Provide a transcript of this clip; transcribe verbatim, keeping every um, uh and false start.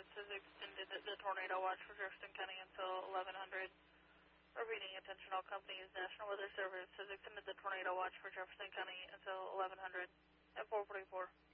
Service has extended the tornado watch for Jefferson County until eleven hundred. Repeating, attention all companies, National Weather Service has extended the tornado watch for Jefferson County until eleven hundred at four forty-four.